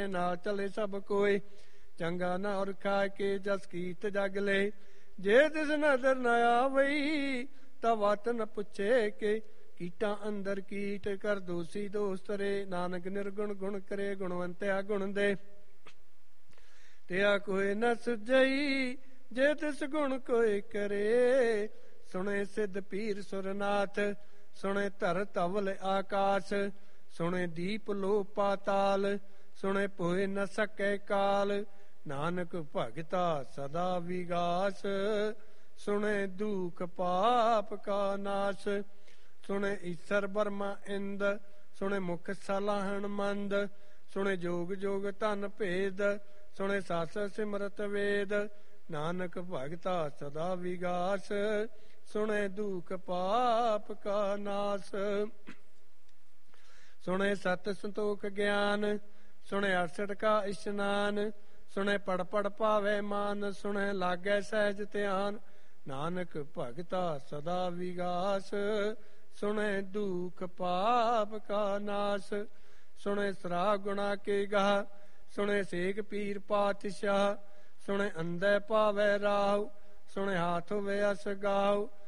ਨਾ ਚਲੇ ਸਭ ਕੋਏ, ਚੰਗਾ ਨਾ ਔਰ ਖਾ ਕੇ ਜਸ ਕੀਤ ਜਗ ਲੈ। ਜੇ ਤਿਸ ਨਜ਼ਰ ਨ ਆਵਈ ਤਾਂ ਵਤ ਨ ਪੁੱਛੇ ਕੇ, ਕੀਟਾਂ ਅੰਦਰ ਕੀਟ ਕਰ ਦੋਸੀ ਦੋਸਤ ਰੇ। ਨਾਨਕ ਨਿਰਗੁਣ ਗੁਣ ਕਰੇ, ਗੁਣਵੰਤਿਆ ਗੁਣ ਦੇ। ਤਿਆ ਕੋਏ ਨ ਸੁਝਈ ਜੇ ਤਿਸ ਗੁਣ ਕੋਏ ਕਰੇ। ਸੁਣੇ ਸਿੱਧ ਪੀਰ ਸੁਰਨਾਥ, ਸੁਣੇ ਧਰ ਧਵਲ ਆਕਾਸ਼। ਸੁਣੇ ਦੀਪ ਲੋ ਪਾਤਾਲ, ਸੁਣੇ ਪੋਏ ਨ ਸਕੈ ਕਾਲ। ਨਾਨਕ ਭਗਤਾ ਸਦਾ ਵਿਗਾਸ, ਸੁਣੇ ਦੁਖ ਪਾਪ ਕਾ ਨਾਸ਼। ਸੁਣੇ ਈਸਰ ਬਰਮਾ ਇੰਦ, ਸੁਣੇ ਮੁਖ ਸਲਾਹਣ ਮੰਦ। ਸੁਣੇ ਜੋਗ ਜੋਗ ਧਨ ਭੇਦ, ਸੁਣੇ ਸਸ ਸਿਮਰਤ ਵੇਦ। ਨਾਨਕ ਭਗਤਾ ਸਦਾ ਵਿਗਾਸ, ਸੁਣੇ ਦੁਖ ਪਾਪ ਕਾ ਨਾਸ। ਸੁਣੇ ਸਤ ਸੰਤੋਖ ਗਿਆਨ, ਸੁਣੇ 68 ਕਾ ਇਸ਼ਨਾਨ। ਸੁਣੇ ਪੜ ਪੜ ਪਾਵੇ ਮਾਨ, ਸੁਣੇ ਲਾਗੈ ਸਹਿਜ ਧਿਆਨ। ਨਾਨਕ ਭਗਤਾ ਸਦਾ ਵਿਗਾਸ, ਸੁਣੇ ਦੁਖ ਪਾਪ ਕਾ ਨਾਸ। ਸੁਣੇ ਸਰਾ ਗੁਣਾ ਕੇ ਗਾਹ, ਸੁਣੇ ਸੇਖ ਪੀਰ ਪਾਤਸ਼ਾਹ। ਸੁਣੇ ਅੰਧੇ ਪਾਵੇ ਰਾਹੁ, ਸੁਣੇ ਹਾਥ ਹੋਵੇ ਅਸ ਗਾਉ।